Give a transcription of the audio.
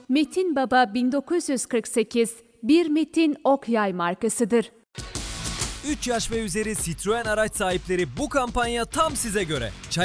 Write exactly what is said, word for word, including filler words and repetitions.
Metin Baba bin dokuz yüz kırk sekiz bir Metin ok yay markasıdır. üç yaş ve üzeri Citroen araç sahipleri bu kampanya tam size göre.